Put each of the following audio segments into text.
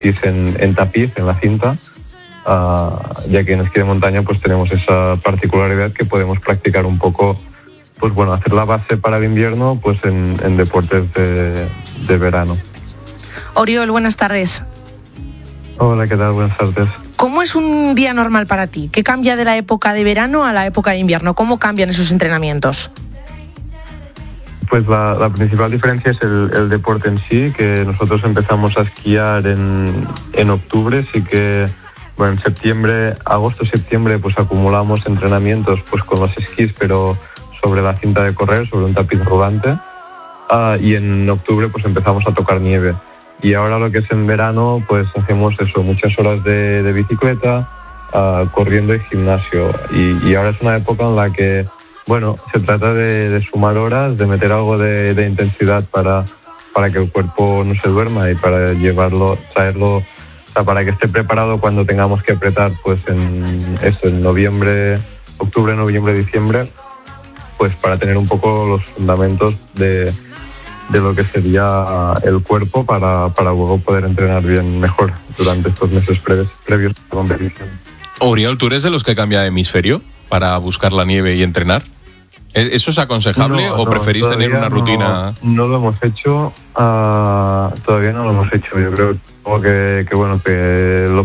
en tapiz, en la cinta, ya que en esquí de montaña pues tenemos esa particularidad que podemos practicar un poco, pues bueno, hacer la base para el invierno pues en deportes de verano. Oriol, buenas tardes. Hola, ¿qué tal? Buenas tardes. ¿Cómo es un día normal para ti? ¿Qué cambia de la época de verano a la época de invierno? ¿Cómo cambian esos entrenamientos? Pues la principal diferencia es el deporte en sí, que nosotros empezamos a esquiar en octubre, sí que bueno, en septiembre, agosto-septiembre, pues acumulamos entrenamientos pues con los esquís, pero sobre la cinta de correr, sobre un tapiz rodante, y en octubre pues empezamos a tocar nieve. Y ahora lo que es en verano, pues hacemos eso, muchas horas de bicicleta, corriendo y gimnasio. Y ahora es una época en la que, bueno, se trata de sumar horas, de meter algo de intensidad para que el cuerpo no se duerma y para traerlo, o sea, para que esté preparado cuando tengamos que apretar, pues en noviembre, octubre, noviembre, diciembre, pues para tener un poco los fundamentos de lo que sería el cuerpo para luego poder entrenar bien mejor durante estos meses previos a la competición. Oriol, ¿tú eres de los que cambia de hemisferio para buscar la nieve y entrenar? ¿Eso es aconsejable o preferís tener una rutina? No lo hemos hecho, todavía no lo hemos hecho. Yo creo que bueno, que lo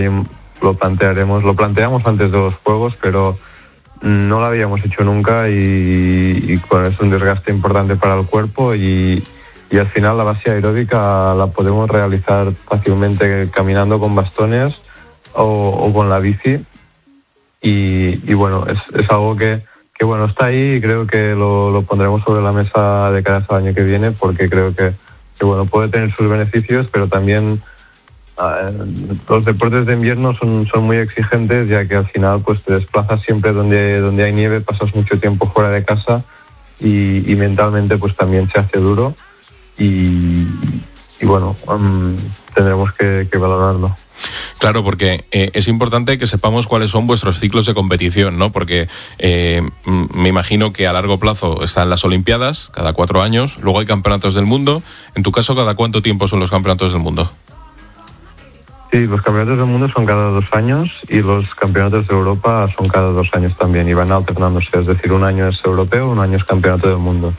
planteamos antes de los Juegos, pero no lo habíamos hecho nunca y es un desgaste importante para el cuerpo y al final la base aeróbica la podemos realizar fácilmente caminando con bastones o con la bici y bueno, es algo que bueno, está ahí y creo que lo pondremos sobre la mesa de cara al año que viene porque creo que bueno, puede tener sus beneficios, pero también los deportes de invierno son muy exigentes, ya que al final pues te desplazas siempre donde hay nieve, pasas mucho tiempo fuera de casa y mentalmente pues también se hace duro y bueno, tendremos que valorarlo. Claro, porque es importante que sepamos cuáles son vuestros ciclos de competición, ¿no? Porque me imagino que a largo plazo están las Olimpiadas, cada 4 años, luego hay campeonatos del mundo. En tu caso, ¿cada cuánto tiempo son los campeonatos del mundo? Sí, los campeonatos del mundo son cada 2 años y los campeonatos de Europa son cada 2 años también y van alternándose, es decir, un año es europeo, un año es campeonato del mundo.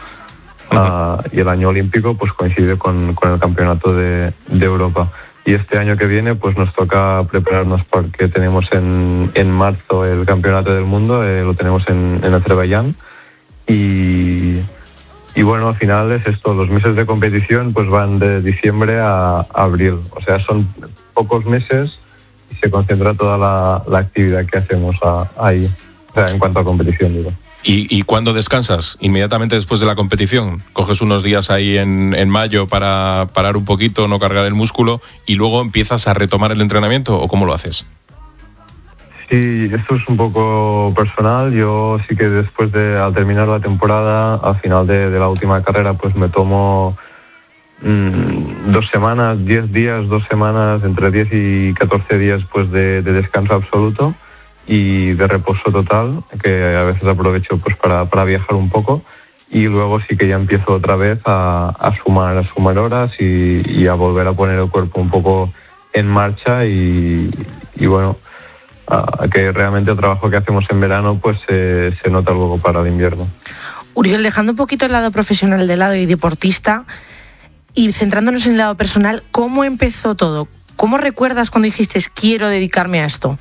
Y el año olímpico pues coincide con el campeonato de Europa. Y este año que viene pues nos toca prepararnos porque tenemos en marzo el campeonato del mundo, lo tenemos en Azerbaiyán y bueno, al final es esto, los meses de competición pues van de diciembre a abril, o sea, son pocos meses y se concentra toda la actividad que hacemos ahí, o sea, en cuanto a competición, digo. ¿Y cuándo descansas? ¿Inmediatamente después de la competición? ¿Coges unos días ahí en mayo para parar un poquito, no cargar el músculo y luego empiezas a retomar el entrenamiento o cómo lo haces? Sí, esto es un poco personal. Yo sí que al terminar la temporada, al final de la última carrera, pues me tomo 2 semanas, 10 días, 2 semanas, entre 10 y 14 días pues de descanso absoluto y de reposo total, que a veces aprovecho pues para viajar un poco y luego sí que ya empiezo otra vez a sumar horas y a volver a poner el cuerpo un poco en marcha y bueno, que realmente el trabajo que hacemos en verano pues se nota luego para el invierno. Oriol, dejando un poquito el lado profesional de lado y deportista y centrándonos en el lado personal, ¿cómo empezó todo? ¿Cómo recuerdas cuando dijiste quiero dedicarme a esto?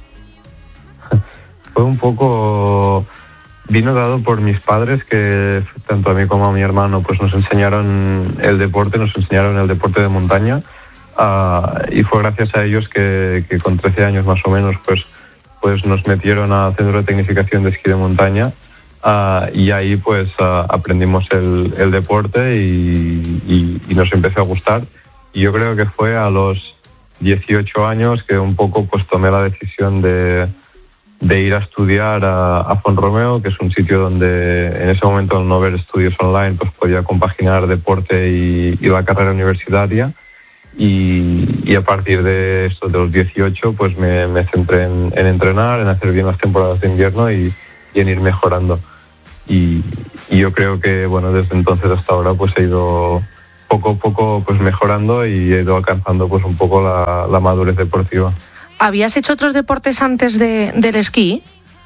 Fue un poco... Vino dado por mis padres, que tanto a mí como a mi hermano pues nos enseñaron el deporte de montaña, y fue gracias a ellos que con 13 años más o menos pues nos metieron al centro de tecnificación de esquí de montaña, y ahí pues aprendimos el deporte y nos empezó a gustar. Y yo creo que fue a los 18 años que un poco pues tomé la decisión de ir a estudiar a Font-Romeu, que es un sitio donde en ese momento, al no haber estudios online, pues podía compaginar deporte y la carrera universitaria. Y a partir de esto, de los 18, pues me centré en entrenar, en hacer bien las temporadas de invierno y en ir mejorando. Y yo creo que, bueno, desde entonces hasta ahora pues he ido poco a poco pues mejorando y he ido alcanzando pues un poco la madurez deportiva. ¿Habías hecho otros deportes antes del esquí?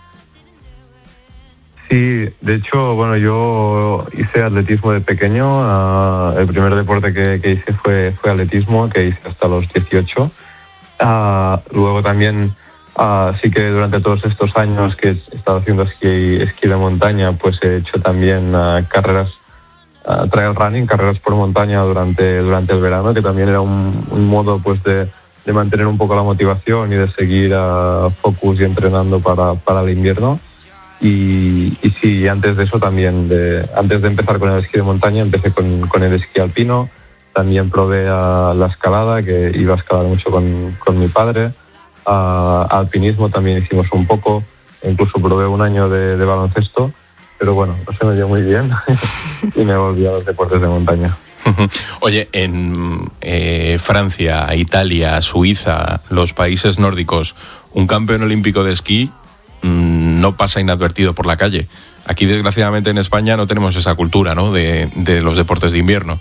Sí, de hecho, bueno, yo hice atletismo de pequeño. El primer deporte que hice fue atletismo, que hice hasta los 18. Luego también, sí que durante todos estos años que he estado haciendo esquí de montaña, pues he hecho también carreras, trail running, carreras por montaña durante el verano, que también era un modo pues de mantener un poco la motivación y de seguir focus y entrenando para el invierno. Y sí, antes de eso también, antes de empezar con el esquí de montaña, empecé con el esquí alpino. También probé la escalada, que iba a escalar mucho con mi padre. Alpinismo también hicimos un poco. Incluso probé un año de baloncesto, pero bueno, no se me dio muy bien y me volví a los deportes de montaña. Oye, en Francia, Italia, Suiza, los países nórdicos, un campeón olímpico de esquí no pasa inadvertido por la calle. Aquí, desgraciadamente, en España no tenemos esa cultura, ¿no?, de los deportes de invierno.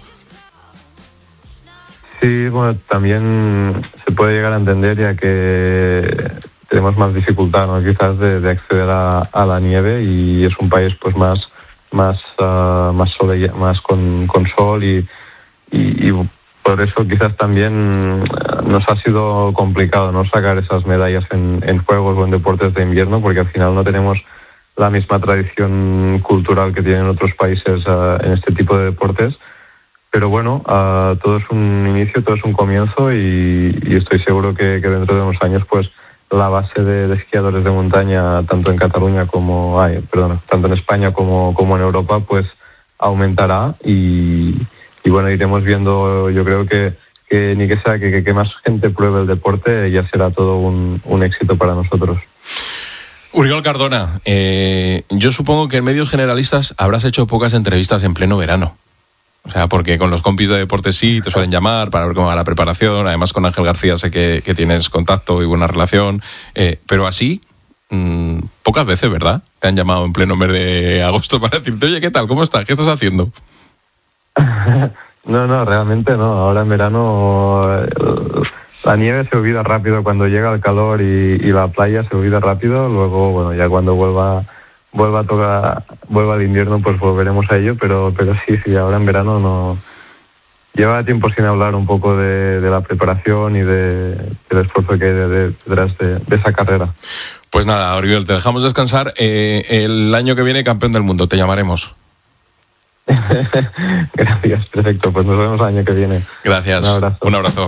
Sí, bueno, también se puede llegar a entender, ya que tenemos más dificultad, ¿no?, quizás de acceder a la nieve, y es un país pues más con sol y por eso quizás también nos ha sido complicado, ¿no?, sacar esas medallas en juegos o en deportes de invierno, porque al final no tenemos la misma tradición cultural que tienen otros países en este tipo de deportes. Pero bueno, todo es un inicio, todo es un comienzo, y estoy seguro que dentro de unos años pues la base de esquiadores de montaña, tanto en Cataluña tanto en España como en Europa, pues aumentará, y bueno, iremos viendo. Yo creo que ni que sea que más gente pruebe el deporte, ya será todo un éxito para nosotros. Uriol Cardona, yo supongo que en medios generalistas habrás hecho pocas entrevistas en pleno verano. O sea, porque con los compis de deporte sí te suelen llamar para ver cómo va la preparación. Además, con Ángel García sé que tienes contacto y buena relación. Pero así, pocas veces, ¿verdad?, te han llamado en pleno mes de agosto para decirte: oye, ¿qué tal? ¿Cómo estás? ¿Qué estás haciendo? No, realmente no. Ahora en verano la nieve se olvida rápido. Cuando llega el calor y la playa se olvida rápido. Luego, bueno, ya cuando vuelva el invierno, pues volveremos a ello, pero sí, ahora en verano no. Lleva tiempo sin hablar un poco de la preparación y del esfuerzo que hay detrás de esa carrera. Pues nada, Uriol, te dejamos descansar. El año que viene, campeón del mundo, te llamaremos. Gracias, perfecto, pues nos vemos el año que viene. Gracias, un abrazo.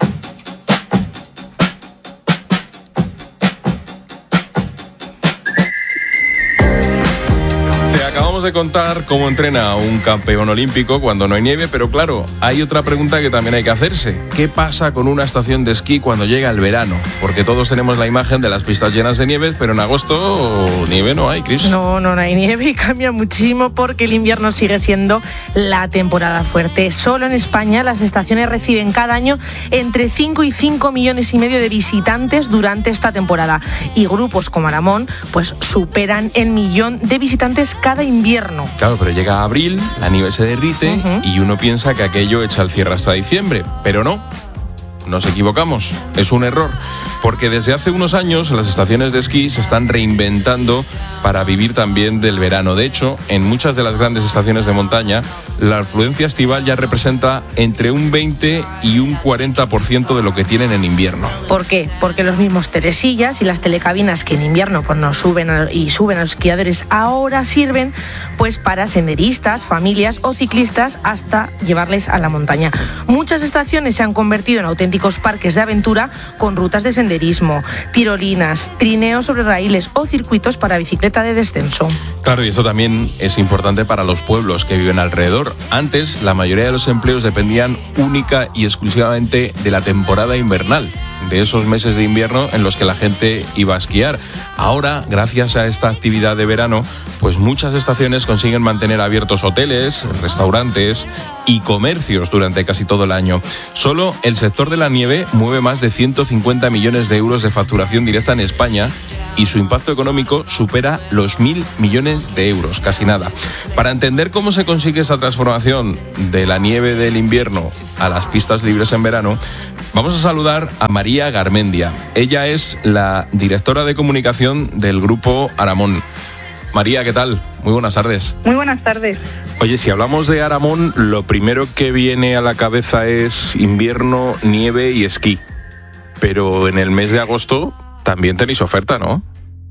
De contar cómo entrena un campeón olímpico cuando no hay nieve, pero claro, hay otra pregunta que también hay que hacerse: ¿qué pasa con una estación de esquí cuando llega el verano? Porque todos tenemos la imagen de las pistas llenas de nieve, pero en agosto nieve no hay, Cris. No hay nieve, y cambia muchísimo porque el invierno sigue siendo la temporada fuerte. Solo en España las estaciones reciben cada año entre 5 y 5,5 millones de visitantes durante esta temporada, y grupos como Aramón pues superan el 1 millón de visitantes cada invierno. Claro, pero llega abril, la nieve se derrite y uno piensa que aquello echa el cierre hasta diciembre, pero no. Nos equivocamos, es un error, porque desde hace unos años las estaciones de esquí se están reinventando para vivir también del verano. De hecho, en muchas de las grandes estaciones de montaña, la afluencia estival ya representa entre un 20 y un 40% de lo que tienen en invierno. ¿Por qué? Porque los mismos telesillas y las telecabinas que en invierno pues nos suben a los esquiadores, ahora sirven pues para senderistas, familias o ciclistas, hasta llevarles a la montaña. Muchas estaciones se han convertido en auténticos parques de aventura con rutas de senderismo, tirolinas, trineos sobre raíles o circuitos para bicicleta de descenso. Claro, y esto también es importante para los pueblos que viven alrededor. Antes, la mayoría de los empleos dependían única y exclusivamente de la temporada invernal, de esos meses de invierno en los que la gente iba a esquiar. Ahora, gracias a esta actividad de verano, pues muchas estaciones consiguen mantener abiertos hoteles, restaurantes y comercios durante casi todo el año. Solo el sector de la nieve mueve más de 150 millones de euros de facturación directa en España, y su impacto económico supera los 1.000 millones de euros, casi nada. Para entender cómo se consigue esa transformación de la nieve del invierno a las pistas libres en verano, vamos a saludar a María Garmendia. Ella es la directora de comunicación del Grupo Aramón. María, ¿qué tal? Muy buenas tardes. Muy buenas tardes. Oye, si hablamos de Aramón, lo primero que viene a la cabeza es invierno, nieve y esquí. Pero en el mes de agosto también tenéis oferta, ¿no?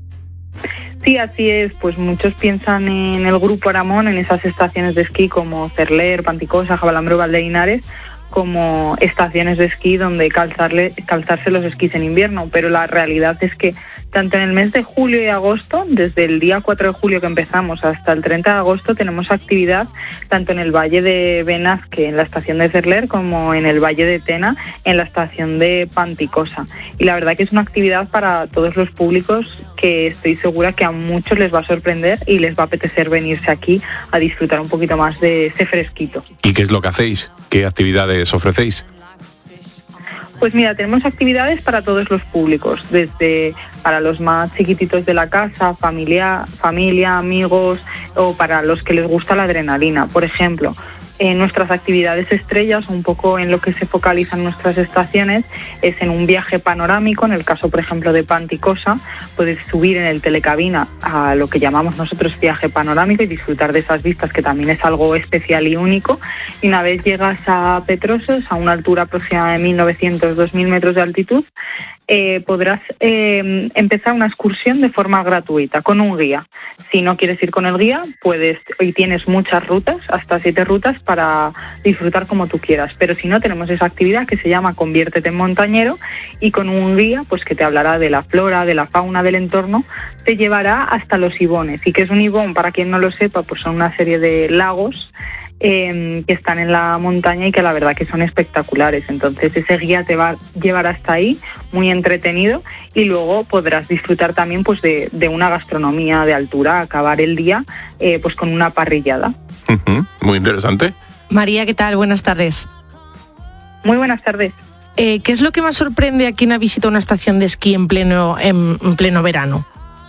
Sí, así es. Pues muchos piensan en el Grupo Aramón, en esas estaciones de esquí como Cerler, Panticosa, Jabalambro, Valdeinares, como estaciones de esquí donde calzarse los esquís en invierno, pero la realidad es que tanto en el mes de julio y agosto, desde el día 4 de julio que empezamos hasta el 30 de agosto, tenemos actividad tanto en el Valle de Benazque, en la estación de Cerler, como en el Valle de Tena, en la estación de Panticosa. Y la verdad que es una actividad para todos los públicos que estoy segura que a muchos les va a sorprender y les va a apetecer venirse aquí a disfrutar un poquito más de ese fresquito. ¿Y qué es lo que hacéis? ¿Qué actividades ofrecéis? Pues mira, tenemos actividades para todos los públicos, desde para los más chiquititos de la casa, familia, amigos, o para los que les gusta la adrenalina. Por ejemplo, nuestras actividades estrellas, un poco en lo que se focalizan nuestras estaciones, es en un viaje panorámico. En el caso, por ejemplo, de Panticosa, puedes subir en el telecabina a lo que llamamos nosotros viaje panorámico y disfrutar de esas vistas, que también es algo especial y único. Y una vez llegas a Petrosos, a una altura aproximada de 1.900-2.000 metros de altitud, podrás empezar una excursión de forma gratuita con un guía. Si no quieres ir con el guía, puedes, y tienes muchas rutas, hasta 7 rutas para disfrutar como tú quieras. Pero si no, tenemos esa actividad que se llama Conviértete en montañero, y con un guía pues que te hablará de la flora, de la fauna del entorno, te llevará hasta los ibones. ¿Y qué es un ibón? Para quien no lo sepa, pues son una serie de lagos que están en la montaña y que la verdad que son espectaculares. Entonces ese guía te va a llevar hasta ahí, muy entretenido, y luego podrás disfrutar también pues de una gastronomía de altura, acabar el día pues con una parrillada. Muy interesante. María, ¿qué tal? Buenas tardes. Muy buenas tardes. ¿Qué es lo que más sorprende a quien ha visitado una estación de esquí en pleno verano?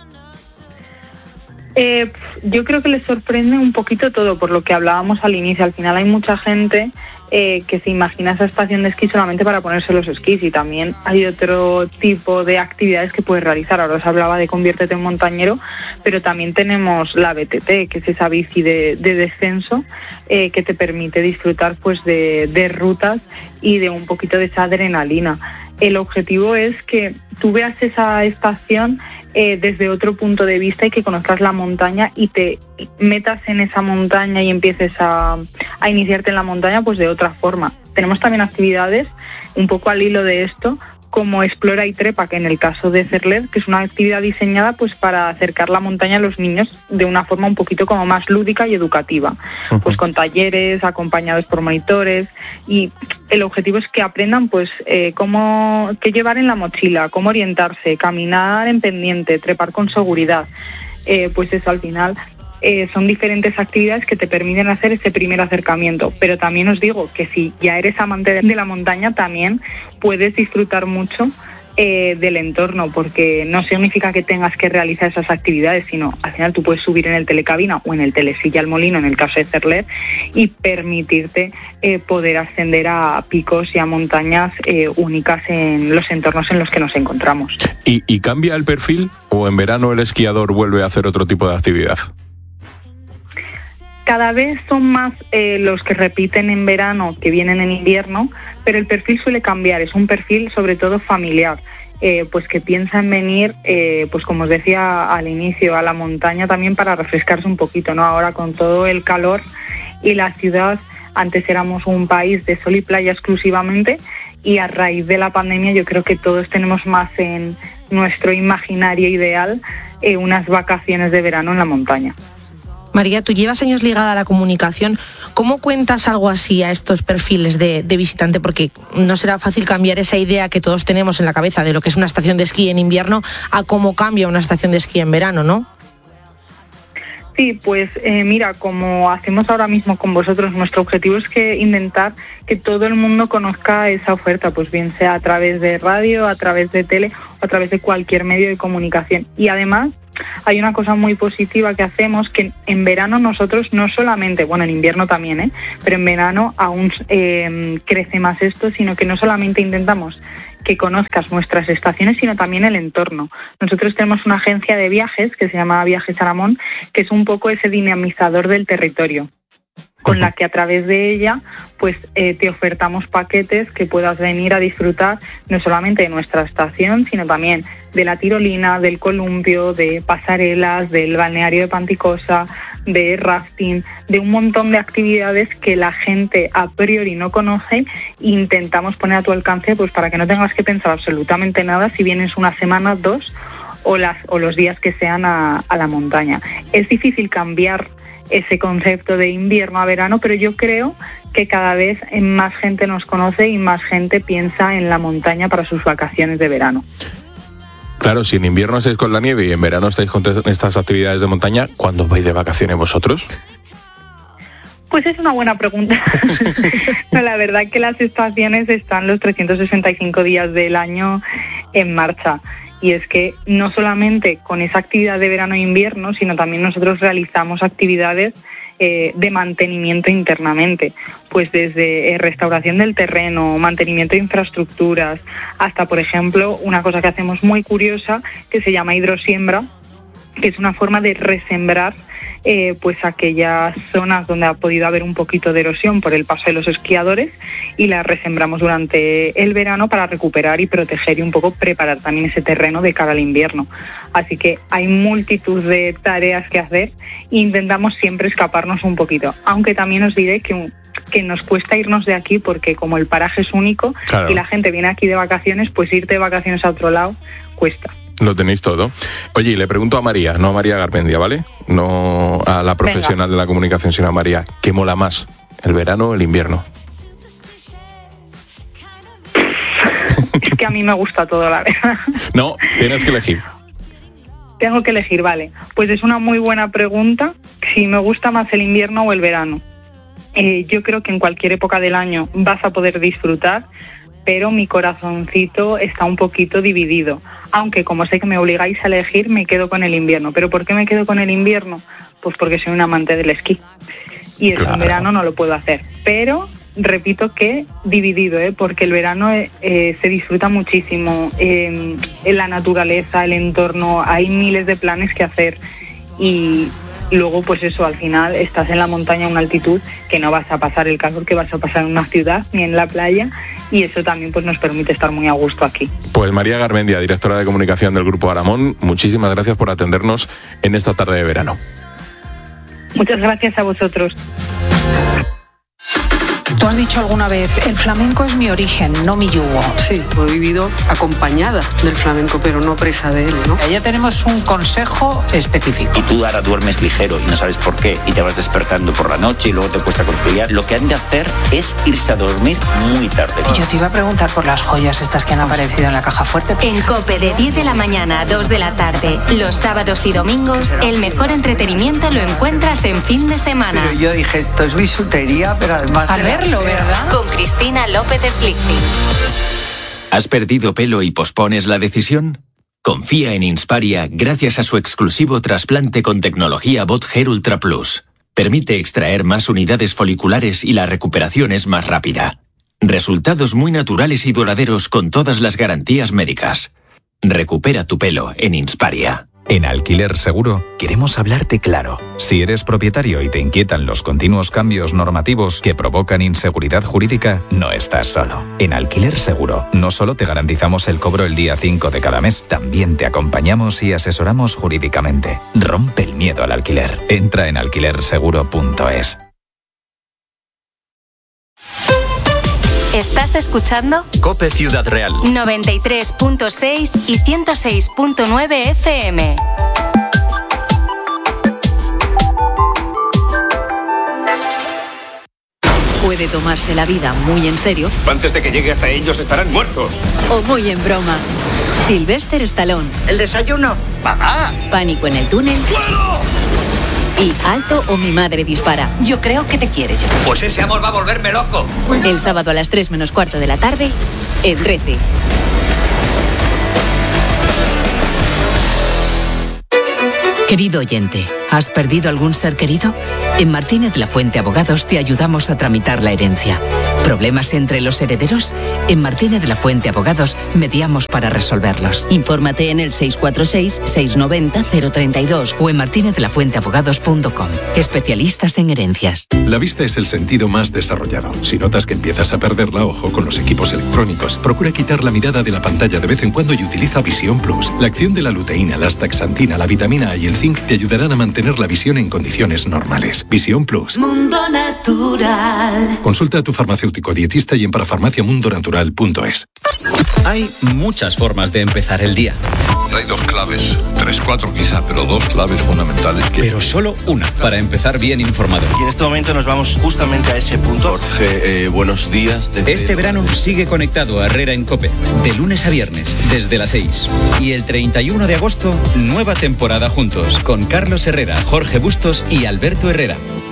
Yo creo que les sorprende un poquito todo, por lo que hablábamos al inicio. Al final hay mucha gente que se imagina esa estación de esquí solamente para ponerse los esquís, y también hay otro tipo de actividades que puedes realizar. Ahora os hablaba de Conviértete en montañero, pero también tenemos la BTT, que es esa bici de descenso que te permite disfrutar pues de rutas y de un poquito de esa adrenalina. El objetivo es que tú veas esa estación desde otro punto de vista, y que conozcas la montaña y te metas en esa montaña y empieces a iniciarte en la montaña pues de otra forma. Tenemos también actividades un poco al hilo de esto, como Explora y Trepa, que en el caso de Cerler, que es una actividad diseñada pues para acercar la montaña a los niños de una forma un poquito como más lúdica y educativa, pues con talleres acompañados por monitores, y el objetivo es que aprendan pues qué llevar en la mochila, cómo orientarse, caminar en pendiente, trepar con seguridad. Pues eso, al final son diferentes actividades que te permiten hacer ese primer acercamiento. Pero también os digo que si ya eres amante de la montaña, también puedes disfrutar mucho del entorno, porque no significa que tengas que realizar esas actividades, sino al final tú puedes subir en el telecabina o en el telesilla al molino, en el caso de Cerler, y permitirte poder ascender a picos y a montañas únicas en los entornos en los que nos encontramos. ¿Y cambia el perfil, o en verano el esquiador vuelve a hacer otro tipo de actividad? Cada vez son más los que repiten en verano que vienen en invierno, pero el perfil suele cambiar. Es un perfil sobre todo familiar, pues que piensa en venir, pues como os decía al inicio, a la montaña también para refrescarse un poquito, ¿no? Ahora con todo el calor y la ciudad, antes éramos un país de sol y playa exclusivamente, y a raíz de la pandemia yo creo que todos tenemos más en nuestro imaginario ideal unas vacaciones de verano en la montaña. María, tú llevas años ligada a la comunicación. ¿Cómo cuentas algo así a estos perfiles de visitante? Porque no será fácil cambiar esa idea que todos tenemos en la cabeza de lo que es una estación de esquí en invierno a cómo cambia una estación de esquí en verano, ¿no? Sí, pues mira, como hacemos ahora mismo con vosotros, nuestro objetivo es que intentar que todo el mundo conozca esa oferta, pues bien sea a través de radio, a través de tele o a través de cualquier medio de comunicación. Y además hay una cosa muy positiva que hacemos, que en verano nosotros no solamente, bueno, en invierno también, pero en verano aún crece más esto, sino que no solamente intentamos que conozcas nuestras estaciones, sino también el entorno. Nosotros tenemos una agencia de viajes que se llama Viajes Aramón, que es un poco ese dinamizador del territorio, con la que a través de ella pues te ofertamos paquetes que puedas venir a disfrutar no solamente de nuestra estación, sino también de la tirolina, del columpio, de pasarelas, del balneario de Panticosa, de rafting, de un montón de actividades que la gente a priori no conoce e intentamos poner a tu alcance pues para que no tengas que pensar absolutamente nada si vienes una semana, 2 o los días que sean a la montaña. Es difícil cambiar ese concepto de invierno a verano, pero yo creo que cada vez más gente nos conoce y más gente piensa en la montaña para sus vacaciones de verano. Claro, si en invierno estáis con la nieve y en verano estáis con estas actividades de montaña, ¿cuándo vais de vacaciones vosotros? Pues es una buena pregunta. No, la verdad que las estaciones están los 365 días del año en marcha. Y es que no solamente con esa actividad de verano e invierno, sino también nosotros realizamos actividades de mantenimiento internamente, pues desde restauración del terreno, mantenimiento de infraestructuras, hasta, por ejemplo, una cosa que hacemos muy curiosa que se llama hidrosiembra, que es una forma de resembrar pues aquellas zonas donde ha podido haber un poquito de erosión por el paso de los esquiadores, y las resembramos durante el verano para recuperar y proteger y un poco preparar también ese terreno de cara al invierno. Así que hay multitud de tareas que hacer e intentamos siempre escaparnos un poquito, aunque también os diré que nos cuesta irnos de aquí porque como el paraje es único, claro, y la gente viene aquí de vacaciones, pues irte de vacaciones a otro lado cuesta. Lo tenéis todo. Oye, y le pregunto a María, no a María Garmendia, ¿vale? No a la profesional de la comunicación, sino a María. ¿Qué mola más, el verano o el invierno? Es que a mí me gusta todo, la verdad. No, tienes que elegir. Tengo que elegir, vale. Pues es una muy buena pregunta. Si me gusta más el invierno o el verano. Yo creo que en cualquier época del año vas a poder disfrutar, pero mi corazoncito está un poquito dividido. Aunque como sé que me obligáis a elegir, me quedo con el invierno. ¿Pero por qué me quedo con el invierno? Pues porque soy un amante del esquí. Y eso en verano no lo puedo hacer. Pero repito que dividido, porque el verano se disfruta muchísimo. En la naturaleza, el entorno, hay miles de planes que hacer. Y luego, pues eso, al final estás en la montaña a una altitud que no vas a pasar el calor que vas a pasar en una ciudad ni en la playa, y eso también pues nos permite estar muy a gusto aquí. Pues María Garmendia, directora de comunicación del Grupo Aramón, muchísimas gracias por atendernos en esta tarde de verano. Muchas gracias a vosotros. Tú has dicho alguna vez, el flamenco es mi origen, no mi yugo. Sí, he vivido acompañada del flamenco, pero no presa de él, ¿no? Ya tenemos un consejo específico. Y tú ahora duermes ligero y no sabes por qué, y te vas despertando por la noche y luego te cuesta conciliar. Lo que han de hacer es irse a dormir muy tarde. Y yo te iba a preguntar por las joyas estas que han aparecido en la caja fuerte. En COPE, de 10 de la mañana a 2 de la tarde, los sábados y domingos, el mejor entretenimiento lo encuentras en fin de semana. Pero yo dije, esto es bisutería, pero además... A verlo, ¿verdad? Con Cristina López Slichting. ¿Has perdido pelo y pospones la decisión? Confía en Insparia gracias a su exclusivo trasplante con tecnología BotHair Ultra Plus. Permite extraer más unidades foliculares y la recuperación es más rápida. Resultados muy naturales y duraderos con todas las garantías médicas. Recupera tu pelo en Insparia. En Alquiler Seguro queremos hablarte claro. Si eres propietario y te inquietan los continuos cambios normativos que provocan inseguridad jurídica, no estás solo. En Alquiler Seguro no solo te garantizamos el cobro el día 5 de cada mes, también te acompañamos y asesoramos jurídicamente. Rompe el miedo al alquiler. Entra en alquilerseguro.es. ¿Estás escuchando? COPE Ciudad Real 93.6 y 106.9 FM. Puede tomarse la vida muy en serio. Antes de que llegue hasta ellos estarán muertos. O muy en broma. Sylvester Stallone. ¿El desayuno? ¡Mamá! Pánico en el túnel. ¡Fuego! Y Alto o mi madre dispara. Yo creo que te quiere, yo. Pues ese amor va a volverme loco. El sábado a las 3 menos cuarto de la tarde, en Rece. Querido oyente, ¿has perdido algún ser querido? En Martínez La Fuente Abogados te ayudamos a tramitar la herencia. ¿Problemas entre los herederos? En Martínez La Fuente Abogados mediamos para resolverlos. Infórmate en el 646-690-032 o en martinezlafuenteabogados.com. Especialistas en herencias. La vista es el sentido más desarrollado. Si notas que empiezas a perderla, ojo con los equipos electrónicos. Procura quitar la mirada de la pantalla de vez en cuando y utiliza Visión Plus. La acción de la luteína, la astaxantina, la vitamina A y el zinc te ayudarán a mantener la visión en condiciones normales. Visión Plus. Mundo Natural. Consulta a tu farmacéutico dietista y en parafarmaciamundonatural.es. Hay muchas formas de empezar el día. Hay 2 claves, 3, 4 quizá, pero 2 claves fundamentales. Pero solo una, para empezar bien informado. Y en este momento nos vamos justamente a ese punto. Jorge, buenos días. Este verano sigue conectado a Herrera en COPE, de lunes a viernes, desde las 6. Y el 31 de agosto, nueva temporada juntos, con Carlos Herrera, Jorge Bustos y Alberto Herrera.